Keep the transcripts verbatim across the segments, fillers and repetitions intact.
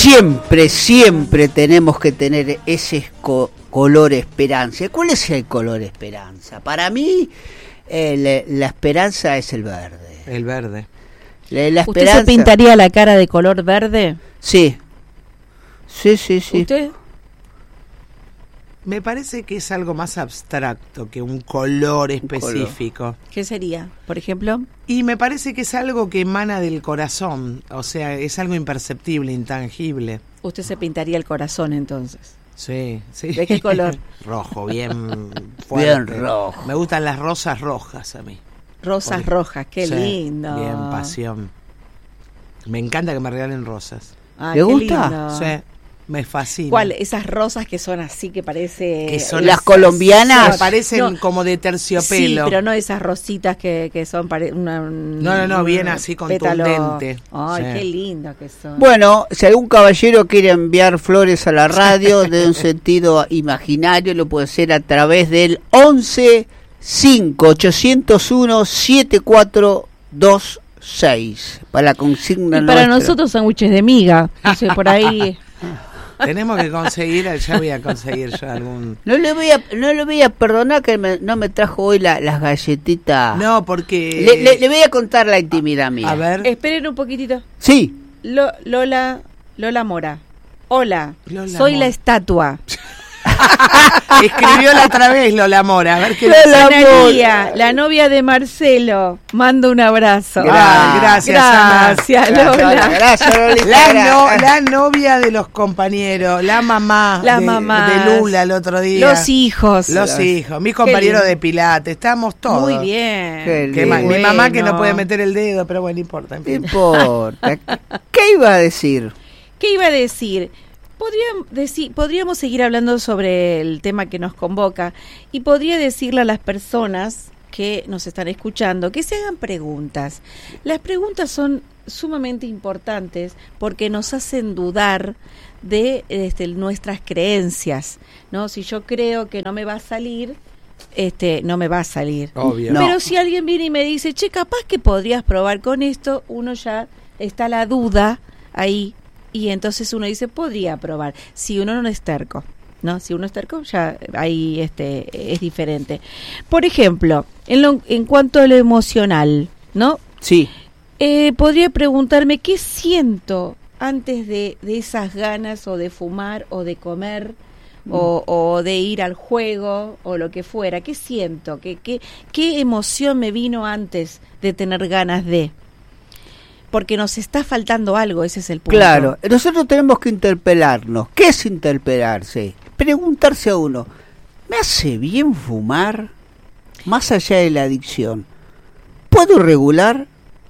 siempre, siempre tenemos que tener ese co- color esperanza. ¿Cuál es el color esperanza? Para mí, eh, la, la esperanza es el verde. El verde. La, la ¿Usted esperanza... se pintaría la cara de color verde? Sí. Sí, sí, sí. ¿Usted? Me parece que es algo más abstracto que un color específico. color. ¿Qué sería, por ejemplo? Y me parece que es algo que emana del corazón, o sea, es algo imperceptible, intangible. Usted se pintaría el corazón entonces. Sí, sí. ¿De qué color? Rojo, bien fuerte. Bien rojo. Me gustan las rosas rojas a mí. Rosas Porque- rojas, qué sí, lindo. Bien, pasión. Me encanta que me regalen rosas. Ay, ¿Le qué gusta? lindo. Sí, me fascina. ¿Cuál? Esas rosas que son así que parece... Que son Las esas- colombianas. que parecen No. como de terciopelo. Sí, pero no esas rositas que, que son... Pare... Una, No, no, no, bien así pétalo. contundente. Ay, Sí. qué lindo que son. Bueno, si algún caballero quiere enviar flores a la radio de un sentido imaginario, lo puede hacer a través del once cinco ochocientos uno siete cuatro dos seis para la consigna Y para nuestra. nosotros sándwiches de miga. No sé, por ahí... Tenemos que conseguir, ya voy a conseguir yo algún... No le voy a, no le voy a perdonar que me- no me trajo hoy la- las galletitas. No, porque... Le, le- le voy a contar la intimidad mía. A ver, Esperen un poquitito. Sí. Lo- Lola, Lola Mora. Hola, Lola soy Mora. la estatua. escribió la otra vez Lola Mora, a ver qué... Lola dice. Analía, la novia de Marcelo. Mando un abrazo. Ah, gracias, Ana. Gracias, Lola. Gracias, Lolita. La, no- Gracias. la novia de los compañeros, la mamá, La de, mamá. de Lula el otro día. Los hijos. Los hijos, mis compañeros lindo. de Pilates, estamos todos. Muy bien. Qué Que ma- lindo. mi mamá que no Bueno. puede meter el dedo, pero bueno, no importa. En No fin. importa. ¿Qué iba a decir? ¿Qué iba a decir? Podría decir, podríamos seguir hablando sobre el tema que nos convoca y podría decirle a las personas que nos están escuchando que se hagan preguntas. Las preguntas son sumamente importantes porque nos hacen dudar de este, nuestras creencias, ¿no? Si yo creo que no me va a salir, este, no me va a salir. Obvio. No. Pero si alguien viene y me dice, che, capaz que podrías probar con esto, uno ya está la duda ahí y entonces uno dice, podría probar. Si uno no es terco, ¿no? Si uno es terco, ya ahí este, es diferente. Por ejemplo, en, lo, en cuanto a lo emocional, ¿no? Sí. Eh, podría preguntarme, ¿qué siento antes de, de esas ganas o de fumar o de comer? O, o de ir al juego o lo que fuera, ¿qué siento? ¿Qué, qué, qué emoción me vino antes de tener ganas de? Porque nos está faltando algo, ese es el punto. Claro, nosotros tenemos que interpelarnos. ¿Qué es interpelarse? Preguntarse a uno, ¿me hace bien fumar? Más allá de la adicción, ¿puedo regular?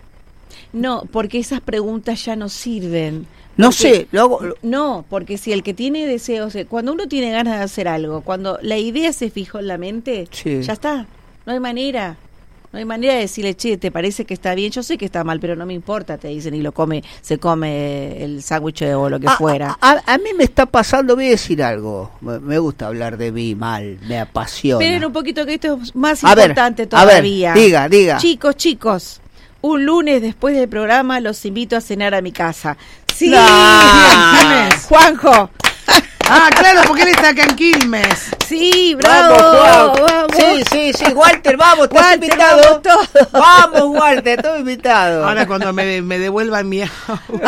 No, porque esas preguntas ya no sirven. No Porque- sé, lo hago... lo- No, porque si el que tiene deseos, eh, cuando uno tiene ganas de hacer algo, cuando la idea se fijó en la mente, Sí. ya está, no hay manera. No hay manera de decirle, che, ¿te parece que está bien? Yo sé que está mal, pero no me importa, te dicen, y lo come, se come el sándwich o lo que a, fuera. A, a- a mí me está pasando, voy a decir algo. Me, me gusta hablar de mí mal, me apasiona. Esperen un poquito que esto es más A ver, importante a ver, todavía. diga, diga. Chicos, chicos, un lunes después del programa los invito a cenar a mi casa. Sí, No. ¿Quién es? Juanjo. Ah, claro, porque él está acá en Quilmes. Sí, bravo, Vamos, Juan. vamos. Sí, sí, sí, Walter, vamos, estás Walter, invitado. vamos todos. Vamos, Walter, estás invitado. Ahora cuando me, me devuelvan mi auto,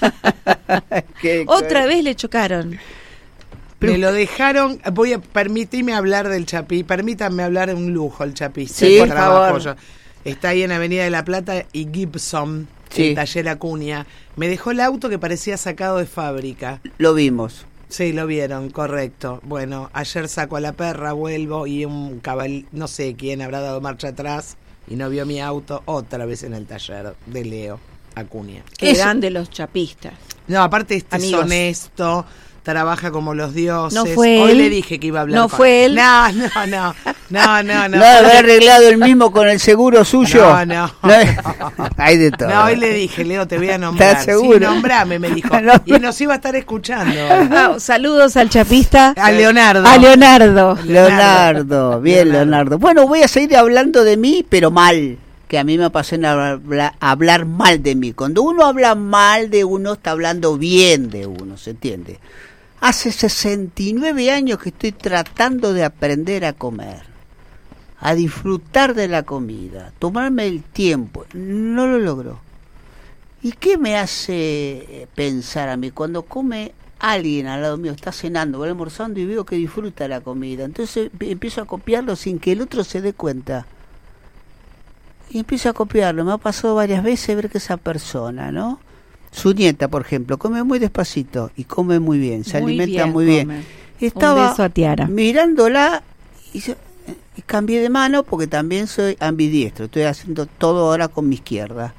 Qué- Otra vez le chocaron. me lo dejaron. Voy a permitirme hablar del Chapí. Permítanme hablar de un lujo el Chapí. Sí, Sé que por trabajo favor. yo. Está ahí en Avenida de la Plata y Gibson, Sí. el taller Acuña. Me dejó el auto que parecía sacado de fábrica. Lo vimos. Sí, lo vieron, correcto. Bueno, ayer saco a la perra, vuelvo y un cabal, no sé quién habrá dado marcha atrás y no vio mi auto otra vez en el taller de Leo Acuña. Que Eso- eran de los chapistas. No, aparte este Amigos. es honesto, trabaja como los dioses. ¿No fue Hoy él? le dije que iba a hablar ¿No con- fue él? No, no, no, no, no, no. No, haber arreglado el mismo con el seguro suyo. No, no. Hay de todo. No, hoy le dije, Leo, te voy a nombrar. ¿Estás seguro? Sí, nombrame, me dijo. No. Y nos iba a estar escuchando. Ah, saludos al chapista. A Leonardo. A Leonardo. Leonardo, bien Leonardo. Leonardo. Bueno, voy a seguir hablando de mí, pero mal. que a mí me apasiona hablar, hablar mal de mí. Cuando uno habla mal de uno, está hablando bien de uno, ¿se entiende? Hace sesenta y nueve años que estoy tratando de aprender a comer, a disfrutar de la comida, tomarme el tiempo. No lo logro. ¿Y qué me hace pensar a mí? Cuando come alguien al lado mío, está cenando, va almorzando y veo que disfruta la comida. Entonces empiezo a copiarlo sin que el otro se dé cuenta. Y empiezo a copiarlo. Me ha pasado varias veces ver que esa persona, ¿no? Su nieta, por ejemplo, come muy despacito y come muy bien, se Muy alimenta bien muy come. bien. Estaba Un beso a Tiara. mirándola y, se, y cambié de mano porque también soy ambidiestro. Estoy haciendo todo ahora con mi izquierda.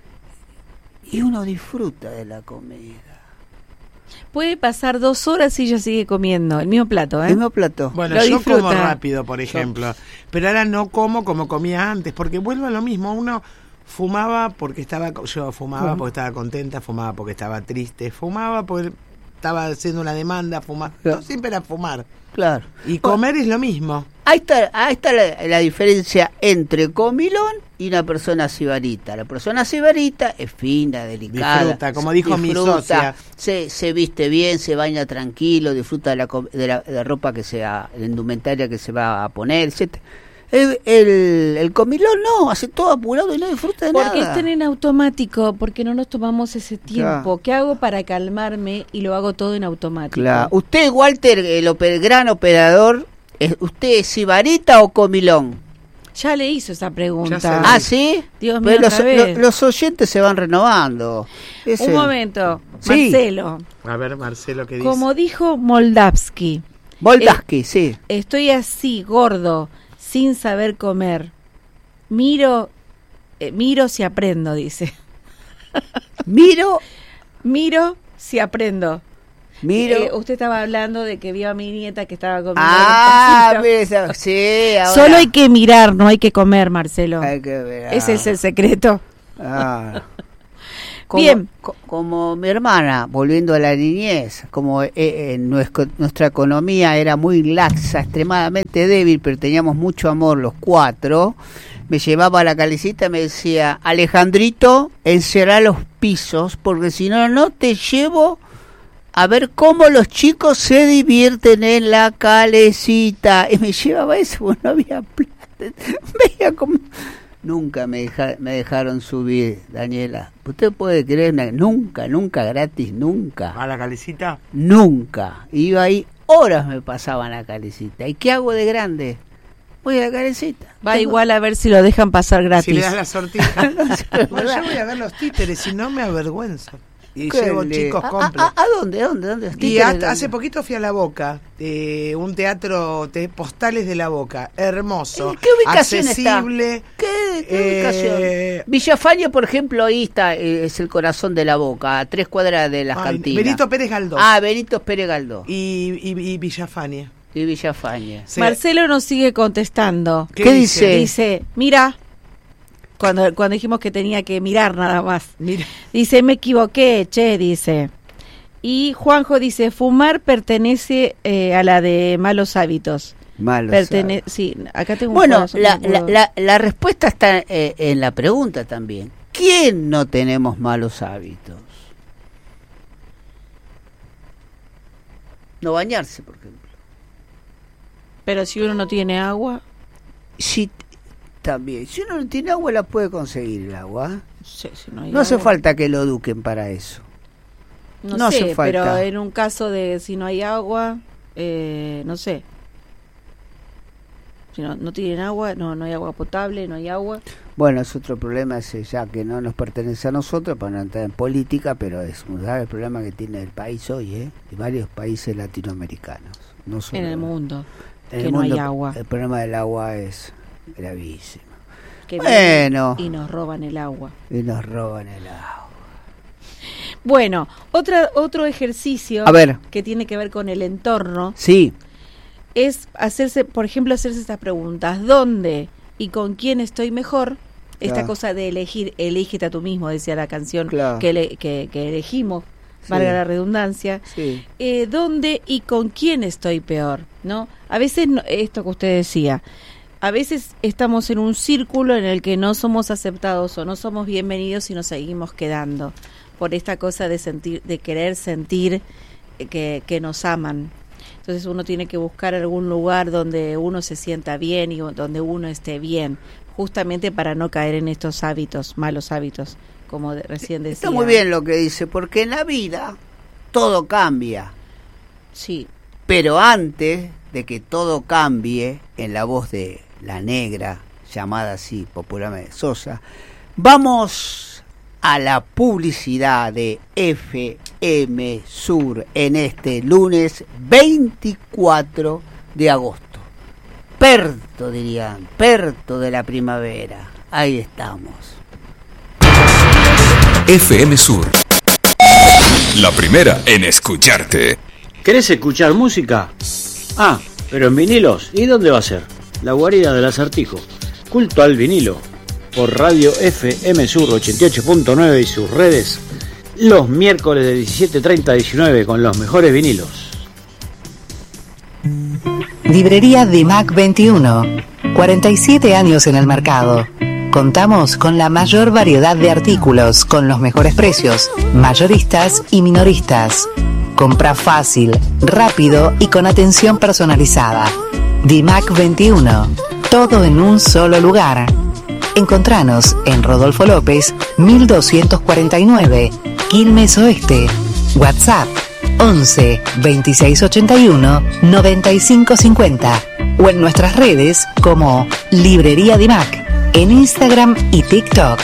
Y uno disfruta de la comida. Puede pasar dos horas y ella sigue comiendo el mismo plato, ¿eh? El mismo plato. Bueno, Lo yo disfruta. como rápido, por ejemplo, pero ahora no como como comía antes, porque vuelvo a lo mismo. Uno fumaba porque estaba, yo fumaba Claro. porque estaba contenta, fumaba porque estaba triste, fumaba porque estaba haciendo una demanda, fumaba, Claro. todo siempre era fumar. Claro. Y comer es lo mismo. Ahí está, ahí está la, la diferencia entre comilón y una persona sibarita. La persona sibarita es fina, delicada. Disfruta, como dijo mi disfruta, socia. Se, se viste bien, se baña tranquilo, disfruta de la, co- de la, de la ropa que sea, la indumentaria que se va a poner, etcétera. El, el, el comilón no, hace todo apurado y no disfruta de Porque nada. están en automático, porque no nos tomamos ese tiempo. Claro. ¿Qué hago para calmarme? Y lo hago todo en automático. Claro. Usted, Walter, el oper- gran operador, ¿es- ¿usted es sibarita o comilón? Ya le hizo esa pregunta. Ya sé. Ah, ¿sí? Dios mío, Pero los, otra vez. lo- los oyentes se van renovando. Ese- Un momento, Sí. Marcelo. A ver, Marcelo, ¿qué dice? Como dijo Moldavsky, Moldaski, sí. estoy así, gordo, sin saber comer. Miro, eh, miro si aprendo, dice. Miro, Miro si aprendo. miro. Eh, usted estaba hablando de que vio a mi nieta que estaba comiendo ah, despacito. mira, sí, ahora. Solo hay que mirar, no hay que comer, Marcelo. Hay que ver. Ese es el secreto. Ah. Como, Bien. co- como mi hermana, volviendo a la niñez, como eh, eh, nuesco- nuestra economía era muy laxa, extremadamente débil, pero teníamos mucho amor los cuatro, me llevaba a la calecita y me decía, Alejandrito, encerrá los pisos, porque si no, no te llevo a ver cómo los chicos se divierten en la calecita. Y me llevaba eso, porque no había plata. Veía como... Nunca me, deja, me dejaron subir, Daniela. ¿Usted puede creer? Nunca, nunca gratis, nunca. ¿A la calecita? Nunca. Iba ahí, horas me pasaban la calecita. ¿Y qué hago de grande? Voy a la calecita. Va Tengo- igual a ver si lo dejan pasar gratis. Si le das la sortija. No sé, Bueno, ¿verdad? yo voy a ver los títeres, si no me avergüenzo. Y ¿Qué llevo le- chicos ¿A, completos. a, a dónde? ¿A dónde? ¿Dónde? Y ¿Títeres hasta- dónde? hace poquito fui a La Boca, eh, un teatro de postales de La Boca, hermoso, ¿En qué ubicación accesible. está? ¿Qué, qué eh, ubicación? Villafañe, por ejemplo, ahí está, eh, es el corazón de La Boca, a tres cuadras de las ay, cantinas. Benito Pérez Galdós Ah, Benito Pérez Galdós y, y, y Villafania. y Villafañe. Sí. Marcelo nos sigue contestando. ¿Qué dice? Dice, mira, cuando, cuando dijimos que tenía que mirar nada más. Mira, Dice, me equivoqué, che, dice. Y Juanjo dice, fumar pertenece eh, a la de malos hábitos. Malo. Pertene sí, acá tengo un Bueno, corazón, la, no la, puedo- la, la respuesta está eh, en la pregunta también. ¿Quién no tenemos malos hábitos? No bañarse, por ejemplo. Pero si uno no tiene agua, Si, también, si uno no tiene agua, la puede conseguir el agua. sí, si no hay No hace agua, falta que lo eduquen para eso. No, no sé, hace falta. pero en un caso de si no hay agua, eh, no sé. Si no, no tienen agua, no, no hay agua potable, no hay agua. Bueno, es otro problema ese ya que no nos pertenece a nosotros para no entrar en política, pero es un grave problema que tiene el país hoy, ¿eh? Y varios países latinoamericanos. No solo En el mundo, en que el no hay mundo, agua. El problema del agua es gravísimo. Que Bueno. vienen y nos roban el agua. Y nos roban el agua. Bueno, otra, otro ejercicio A ver, que tiene que ver con el entorno sí, es hacerse, por ejemplo, hacerse estas preguntas. ¿Dónde y con quién estoy mejor? Esta Claro. cosa de elegir, elígete a tú mismo, decía la canción Claro. que, ele- que, que elegimos, Sí. valga la redundancia. sí. Eh, ¿Dónde y con quién estoy peor? ¿No? A veces, no- esto que usted decía, a veces estamos en un círculo en el que no somos aceptados o no somos bienvenidos y nos seguimos quedando por esta cosa de sentir, de querer sentir que, que nos aman. Entonces uno tiene que buscar algún lugar donde uno se sienta bien y donde uno esté bien, justamente para no caer en estos hábitos, malos hábitos, como de, recién decía. Está muy bien lo que dice, porque en la vida todo cambia. Sí. Pero antes de que todo cambie, en la voz de la negra, llamada así popularmente Sosa, vamos a la publicidad de F M Sur en este lunes veinticuatro de agosto. Perto, dirían, perto de la primavera. Ahí estamos. F M Sur, la primera en escucharte. ¿Querés escuchar música? Ah, pero en vinilos. ¿Y dónde va a ser? La guarida del acertijo. Culto al vinilo. Por radio F M Sur ochenta y ocho punto nueve y sus redes. Los miércoles de diecisiete treinta a diecinueve con los mejores vinilos. Librería Dimac veintiuno. cuarenta y siete años en el mercado. Contamos con la mayor variedad de artículos, con los mejores precios, mayoristas y minoristas. Compra fácil, rápido y con atención personalizada. Dimac veintiuno. Todo en un solo lugar. Encontranos en Rodolfo López, mil doscientos cuarenta y nueve, Quilmes Oeste. WhatsApp once veintiséis ochenta y uno noventa y cinco cincuenta o en nuestras redes como Librería Dimac en Instagram y TikTok.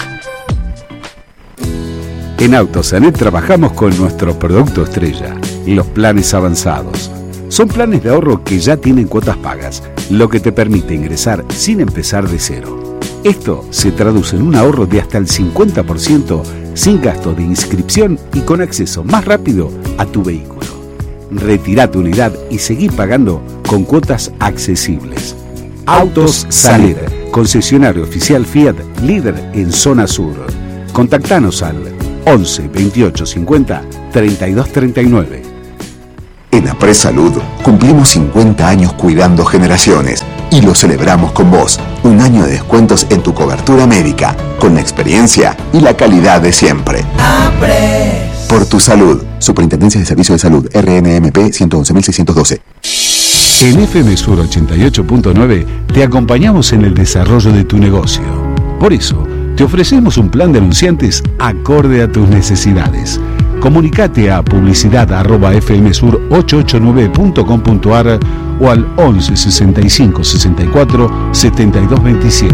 En Autosanet trabajamos con nuestro producto estrella, los planes avanzados. Son planes de ahorro que ya tienen cuotas pagas, lo que te permite ingresar sin empezar de cero. Esto se traduce en un ahorro de hasta el cincuenta por ciento sin gasto de inscripción y con acceso más rápido a tu vehículo. Retirá tu unidad y seguí pagando con cuotas accesibles. Autos Saler, concesionario oficial Fiat, líder en zona sur. Contactanos al once veintiocho cincuenta treinta y dos treinta y nueve. En Apres Salud cumplimos cincuenta años cuidando generaciones y lo celebramos con vos. Un año de descuentos en tu cobertura médica, con la experiencia y la calidad de siempre. Apres. Por tu salud. Superintendencia de Servicios de Salud, R N M P ciento once mil seiscientos doce. En F M Sur ochenta y ocho punto nueve te acompañamos en el desarrollo de tu negocio. Por eso, te ofrecemos un plan de anunciantes acorde a tus necesidades. Comunicate a publicidad arroba f m sur ochocientos ochenta y nueve punto com punto a r o al once sesenta y cinco sesenta y cuatro setenta y dos veintisiete.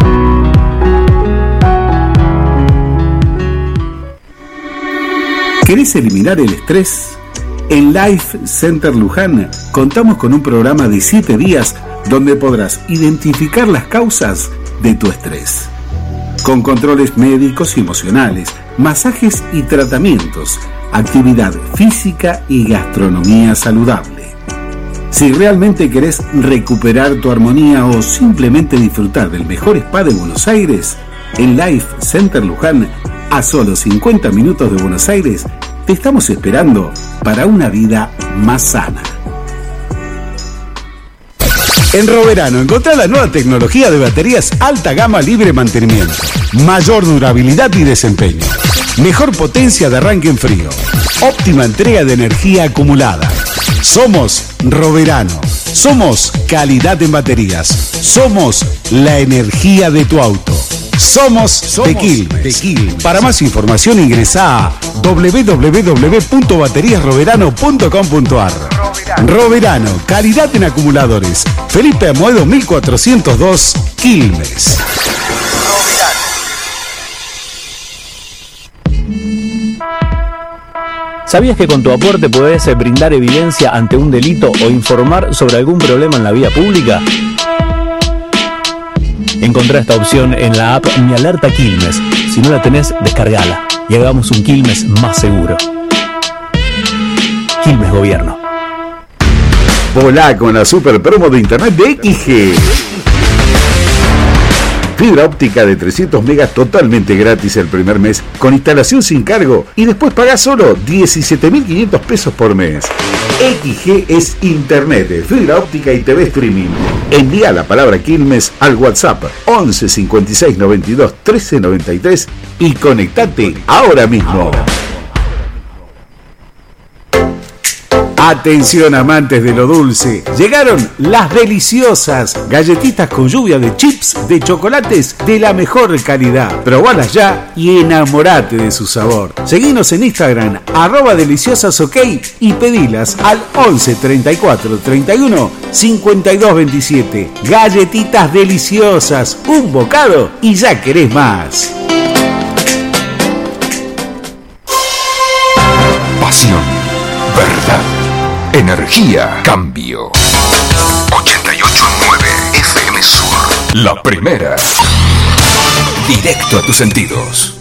¿Querés eliminar el estrés? En Life Center Luján contamos con un programa de siete días donde podrás identificar las causas de tu estrés. Con controles médicos y emocionales, masajes y tratamientos, actividad física y gastronomía saludable. Si realmente querés recuperar tu armonía o simplemente disfrutar del mejor spa de Buenos Aires, en Life Center Luján, a solo cincuenta minutos de Buenos Aires, te estamos esperando para una vida más sana. En Roverano encontrá la nueva tecnología de baterías alta gama libre mantenimiento, mayor durabilidad y desempeño, mejor potencia de arranque en frío, óptima entrega de energía acumulada. Somos Roverano, somos calidad en baterías, somos la energía de tu auto. Somos, Somos de Quilmes. de Quilmes. Para más información ingresa a doble u doble u doble u punto baterías roverano punto com punto a r. Roverano. Roverano, calidad en acumuladores. Felipe Amoedo mil cuatrocientos dos, Quilmes. ¿Sabías que con tu aporte podés brindar evidencia ante un delito o informar sobre algún problema en la vía pública? Encontrá esta opción en la app Mi Alerta Quilmes. Si no la tenés, descargala y hagamos un Quilmes más seguro. Quilmes Gobierno. Volá con la super promo de internet de X G. Fibra óptica de trescientos megas totalmente gratis el primer mes, con instalación sin cargo, y después pagás solo diecisiete mil quinientos pesos por mes. X G es internet, fibra óptica y T V streaming. Envía la palabra Quilmes al WhatsApp once cincuenta y seis noventa y dos trece noventa y tres y conectate ahora mismo. Atención amantes de lo dulce, llegaron las deliciosas galletitas con lluvia de chips de chocolates de la mejor calidad. Probalas ya y enamorate de su sabor. Seguinos en Instagram, arroba deliciosasok, y pedilas al once treinta y cuatro treinta y uno cincuenta y dos veintisiete. Galletitas deliciosas, un bocado y ya querés más. Pasión, verdad, energía, cambio. ochenta y ocho punto nueve F M Sur. La primera. Directo a tus sentidos.